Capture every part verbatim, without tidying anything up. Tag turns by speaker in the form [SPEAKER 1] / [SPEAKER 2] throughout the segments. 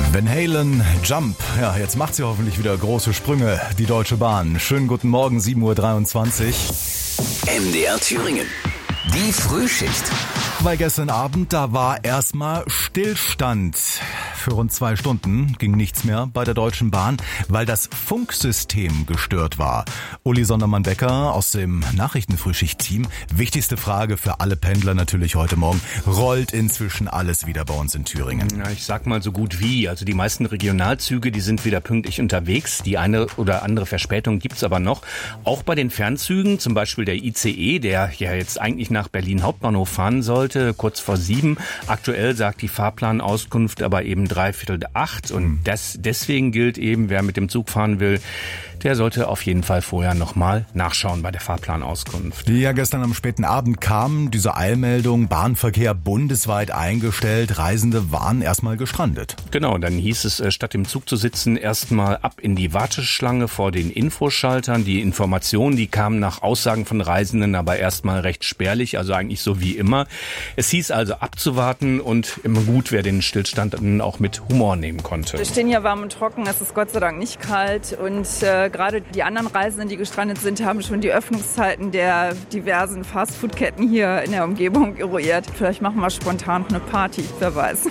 [SPEAKER 1] Van Halen, Jump. Ja, jetzt macht sie hoffentlich wieder große Sprünge, die Deutsche Bahn. Schönen guten Morgen, sieben Uhr dreiundzwanzig.
[SPEAKER 2] M D R Thüringen. Die Frühschicht.
[SPEAKER 1] Weil gestern Abend, da war erstmal Stillstand. Für rund zwei Stunden ging nichts mehr bei der Deutschen Bahn, weil das Funksystem gestört war. Uli Sondermann-Becker aus dem Nachrichtenfrühschicht-Team. Wichtigste Frage für alle Pendler natürlich heute Morgen. Rollt inzwischen alles wieder bei uns in Thüringen?
[SPEAKER 3] Ja, ich sag mal so gut wie. Also die meisten Regionalzüge, die sind wieder pünktlich unterwegs. Die eine oder andere Verspätung gibt's aber noch. Auch bei den Fernzügen, zum Beispiel der I C E, der ja jetzt eigentlich nach Berlin Hauptbahnhof fahren sollte, kurz vor sieben. Aktuell sagt die Fahrplanauskunft aber eben dreiviertel acht. Und das, deswegen gilt eben, wer mit dem Zug fahren will, der sollte auf jeden Fall vorher nochmal nachschauen bei der Fahrplanauskunft.
[SPEAKER 1] Die ja gestern am späten Abend kam, diese Eilmeldung, Bahnverkehr bundesweit eingestellt, Reisende waren erstmal gestrandet.
[SPEAKER 3] Genau, dann hieß es, statt im Zug zu sitzen, erstmal ab in die Warteschlange vor den Infoschaltern. Die Informationen, die kamen nach Aussagen von Reisenden aber erstmal recht spärlich, also eigentlich so wie immer. Es hieß also abzuwarten und immer gut, wer den Stillstand dann auch mit Humor nehmen konnte.
[SPEAKER 4] Wir stehen hier warm und trocken, es ist Gott sei Dank nicht kalt und äh, gerade die anderen Reisenden, die gestrandet sind, haben schon die Öffnungszeiten der diversen Fastfood-Ketten hier in der Umgebung eruiert. Vielleicht machen wir spontan noch eine Party, wer weiß.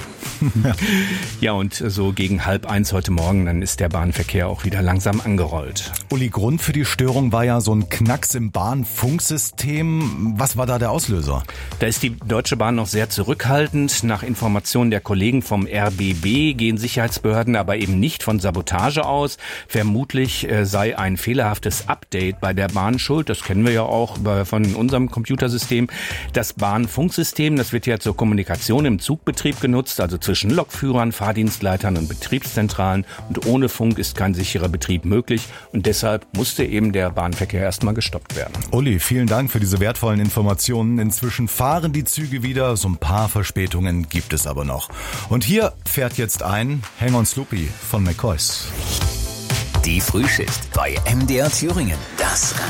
[SPEAKER 3] Ja, und so gegen halb eins heute Morgen, dann ist der Bahnverkehr auch wieder langsam angerollt.
[SPEAKER 1] Uli, Grund für die Störung war ja so ein Knacks im Bahnfunksystem. Was war da der Auslöser?
[SPEAKER 3] Da ist die Deutsche Bahn noch sehr zurückhaltend. Nach Informationen der Kollegen vom R B B gehen Sicherheitsbehörden aber eben nicht von Sabotage aus. Vermutlich äh, sei ein fehlerhaftes Update bei der Bahn schuld. Das kennen wir ja auch bei, von unserem Computersystem. Das Bahnfunksystem, das wird ja zur Kommunikation im Zugbetrieb genutzt, also zwischen Lokführern, Fahrdienstleitern und Betriebszentralen. Und ohne Funk ist kein sicherer Betrieb möglich. Und deshalb musste eben der Bahnverkehr erstmal gestoppt werden.
[SPEAKER 1] Uli, vielen Dank für diese wertvollen Informationen. Inzwischen fahren die Züge wieder. So ein paar Verspätungen gibt es aber noch. Und hier fährt jetzt ein Hang on Sloopy von McCoys.
[SPEAKER 2] Die Frühschicht bei M D R Thüringen. Das